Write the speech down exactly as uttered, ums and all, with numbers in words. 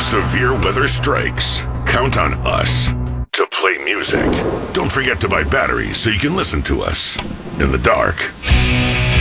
severe weather strikes, count on us to play music. Don't forget to buy batteries so you can listen to us in the dark.